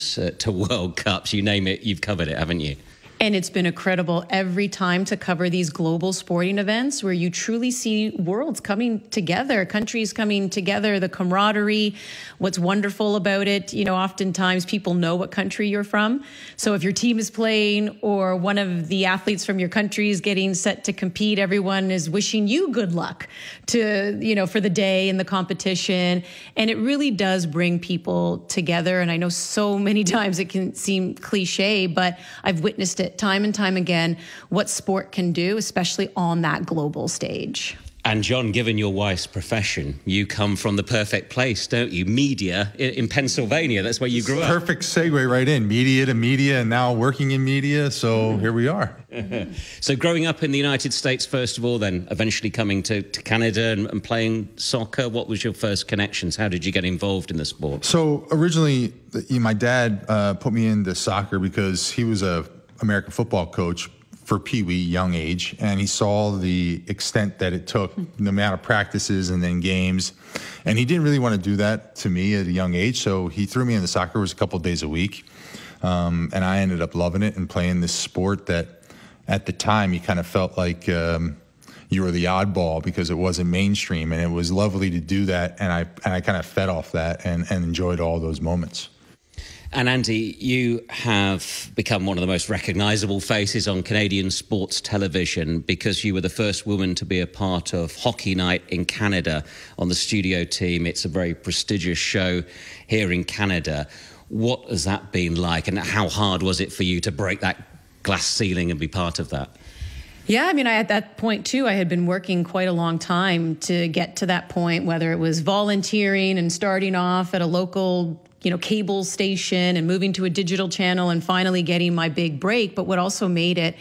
to World Cups, you name it, you've covered it, haven't you? And it's been incredible every time to cover these global sporting events where you truly see worlds coming together, countries coming together, the camaraderie. What's wonderful about it, you know, oftentimes people know what country you're from. So if your team is playing or one of the athletes from your country is getting set to compete, everyone is wishing you good luck to, you know, for the day and the competition. And it really does bring people together. And I know so many times it can seem cliche, but I've witnessed it time and time again, what sport can do, especially on that global stage. And John, given your wife's profession, you come from the perfect place, don't you? Media in Pennsylvania. That's where you grew up. Perfect segue right in. Media to media, and now working in media. So here we are. So growing up in the United States, first of all, then eventually coming to Canada and playing soccer, what was your first connections? How did you get involved in the sport? So originally, my dad put me into soccer because he was a American football coach for Pee Wee, young age, and he saw the extent that it took, the amount of practices and then games, and he didn't really want to do that to me at a young age, so he threw me into soccer. It was a couple of days a week, and I ended up loving it and playing this sport that at the time you kind of felt like you were the oddball because it wasn't mainstream, and it was lovely to do that, and I kind of fed off that and enjoyed all those moments. And Andy, you have become one of the most recognisable faces on Canadian sports television because you were the first woman to be a part of Hockey Night in Canada on the studio team. It's a very prestigious show here in Canada. What has that been like, and how hard was it for you to break that glass ceiling and be part of that? Yeah, I mean, at that point, too, I had been working quite a long time to get to that point, whether it was volunteering and starting off at a local cable station and moving to a digital channel and finally getting my big break. But what also made it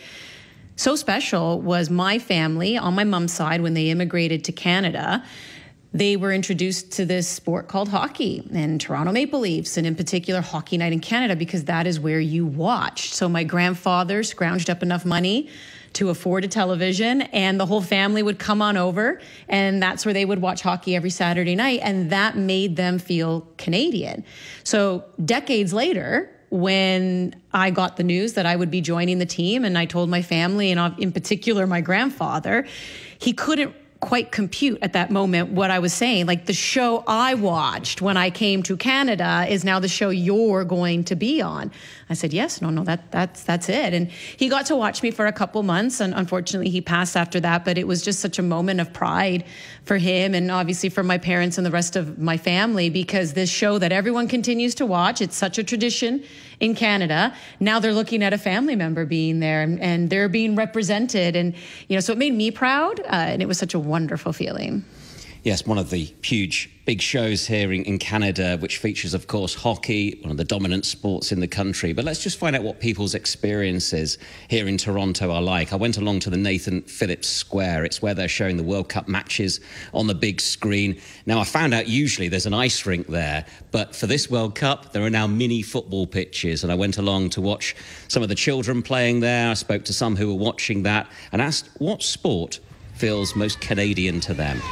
so special was my family on my mom's side, when they immigrated to Canada, they were introduced to this sport called hockey and Toronto Maple Leafs, and in particular Hockey Night in Canada, because that is where you watched. So my grandfather scrounged up enough money to afford a television, and the whole family would come on over, and that's where they would watch hockey every Saturday night, and that made them feel Canadian. So decades later, when I got the news that I would be joining the team, and I told my family, and in particular my grandfather, he couldn't quite compute at that moment what I was saying. Like, the show I watched when I came to Canada is now the show you're going to be on. I said, yes, no, that's it. And he got to watch me for a couple months, and unfortunately he passed after that, but it was just such a moment of pride for him and obviously for my parents and the rest of my family, because this show that everyone continues to watch, it's such a tradition in Canada. Now they're looking at a family member being there, and they're being represented. And, so it made me proud, and it was such a wonderful feeling. Yes, one of the huge, big shows here in Canada, which features, of course, hockey, one of the dominant sports in the country. But let's just find out what people's experiences here in Toronto are like. I went along to the Nathan Phillips Square. It's where they're showing the World Cup matches on the big screen. Now, I found out usually there's an ice rink there, but for this World Cup, there are now mini football pitches. And I went along to watch some of the children playing there. I spoke to some who were watching that and asked what sport feels most Canadian to them.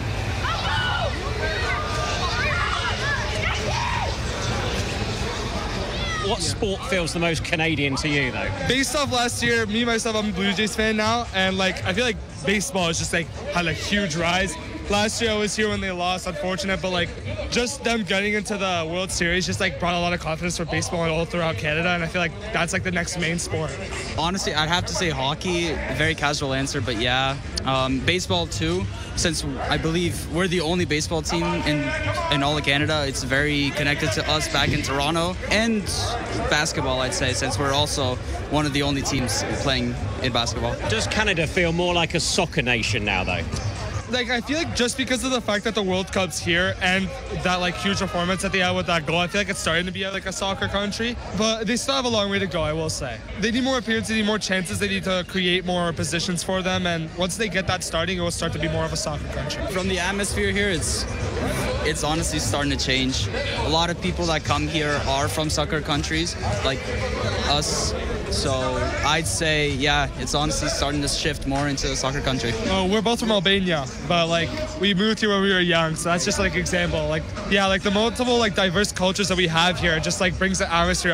What sport feels the most Canadian to you, though? Based off last year, myself, I'm a Blue Jays fan now, and I feel like baseball has just had a huge rise. Last year I was here when they lost, unfortunate, but just them getting into the World Series just brought a lot of confidence for baseball and all throughout Canada, and I feel like that's the next main sport. Honestly, I'd have to say hockey, very casual answer, but yeah. Baseball too, since I believe we're the only baseball team in all of Canada. It's very connected to us back in Toronto. And basketball, I'd say, since we're also one of the only teams playing in basketball. Does Canada feel more like a soccer nation now, though? I feel just because of the fact that the World Cup's here and that huge performance that they had with that goal, I feel it's starting to be a soccer country. But they still have a long way to go, I will say. They need more appearances, they need more chances, they need to create more positions for them, and once they get that starting, it will start to be more of a soccer country. From the atmosphere here, it's honestly starting to change. A lot of people that come here are from soccer countries, like us. So I'd say, yeah, it's honestly starting to shift more into the soccer country. Oh, we're both from Albania. but like we moved here when we were young, so that's just like example. Like, yeah, like the multiple like diverse cultures that we have here just like brings the atmosphere